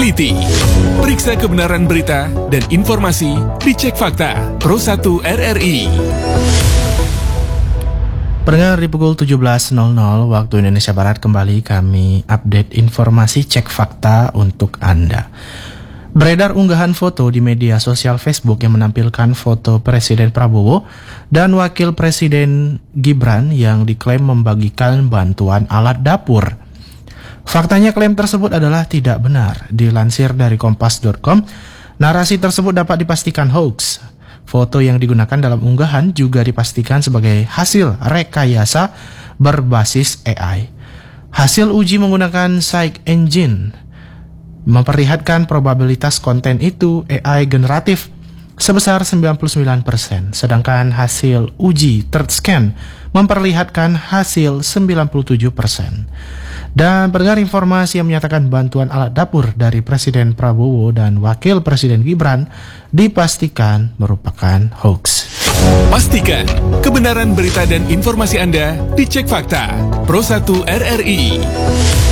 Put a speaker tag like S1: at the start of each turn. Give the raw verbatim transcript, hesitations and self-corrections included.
S1: Teliti, periksa kebenaran berita dan informasi dicek fakta Pro satu R R I.
S2: Pendengar, di pukul tujuh belas nol nol waktu Indonesia Barat kembali kami update informasi cek fakta untuk Anda. Beredar unggahan foto di media sosial Facebook yang menampilkan foto Presiden Prabowo dan Wakil Presiden Gibran yang diklaim membagikan bantuan alat dapur. Faktanya klaim tersebut adalah tidak benar. Dilansir dari kompas dot com, narasi tersebut dapat dipastikan hoax. Foto yang digunakan dalam unggahan juga dipastikan sebagai hasil rekayasa berbasis A I. Hasil uji menggunakan search engine memperlihatkan probabilitas konten itu A I generatif sebesar sembilan puluh sembilan persen, sedangkan hasil uji third scan memperlihatkan hasil sembilan puluh tujuh persen. Dan pendengar, informasi yang menyatakan bantuan alat dapur dari Presiden Prabowo dan Wakil Presiden Gibran dipastikan merupakan hoax.
S1: Pastikan kebenaran berita dan informasi Anda dicek fakta Pro satu R R I.